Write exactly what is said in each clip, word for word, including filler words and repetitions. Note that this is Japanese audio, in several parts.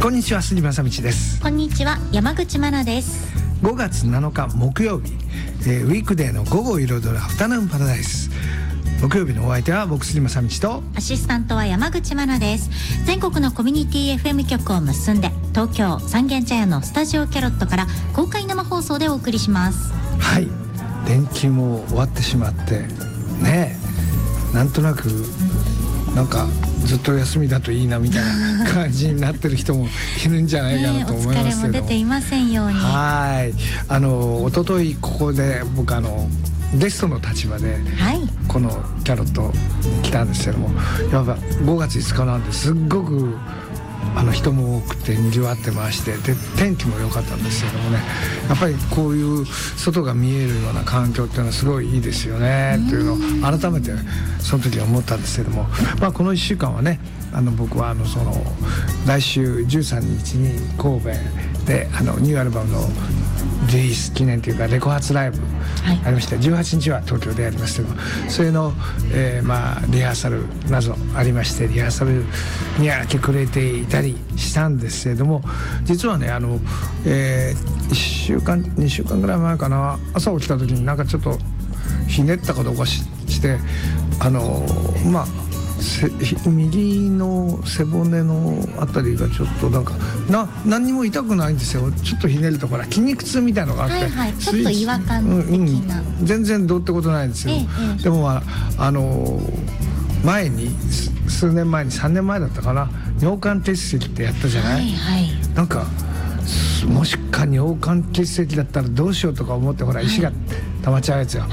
こんにちは、杉正道です。 こんにちは、山口真奈です。 ごがつなのか木曜日、えー、ウィークデーの午後を彩るアフタヌーンパラダイス。木曜日のお相手は僕杉正道とアシスタントは山口真奈です。全国のコミュニティ エフエム 局を結んで東京三軒茶屋のスタジオキャロットから公開生放送でお送りします。 はい、連休も終わってしまってね、なんとなくなんかずっと休みだといいなみたいな感じになってる人もいるんじゃないかなと思いますけど、ね、お疲れも出ていませんように。 はい、あの一昨日ここで僕あのゲストの立場でこのキャロット来たんですけども、やっぱごがついつかなんですっごくあの人も多くてにぎわってまして、で天気も良かったんですけどもね、やっぱりこういう外が見えるような環境っていうのはすごいいいですよねっていうのを改めてその時思ったんですけども、まあ、このいっしゅうかんはね、あの僕はあのその来週じゅうさんにちに神戸であのニューアルバムのリリース記念というかレコ発ライブありまして、はい、じゅうはちにちは東京でやりましたけど、それの、えー、まあリハーサルなどありまして、リハーサルには来てくれていたりしたんですけれども、実はねあの、えー、いっしゅうかんにしゅうかんぐらい前かな、朝起きた時になんかちょっとひねったかどうかししてあのまあ右の背骨のあたりがちょっとなんかな何にも痛くないんですよ。ちょっとひねるところ筋肉痛みたいなのがあって、はいはい、ちょっと違和感的な、 うんうん、全然どうってことないんですよ、ええ、でも、まあ、あの前に数年前にさんねんまえだったかな、尿管結石ってやったじゃない、はいはい、なんかもしか尿管結石だったらどうしようとか思って、ほら石が溜まっちゃうやつよ、はい、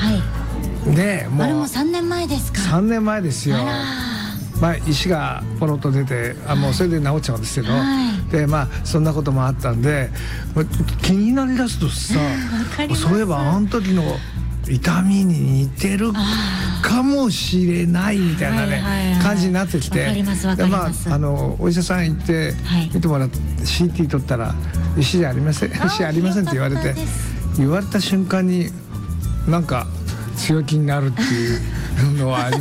でもうあれもさんねんまえですか。 さんねんまえですよ。まあ、石がポロッと出て、あもうそれで治っちゃうんですけど、はい、でまあそんなこともあったんで気になりだすとさそういえばあの時の痛みに似てるかもしれないみたいなね、はいはいはい、感じになってきて、でまああのお医者さん行って見てもらって、はい、シーティー 取ったら石じゃありません石ありませんって言われて、言われた瞬間になんか強気になるっていうのはあり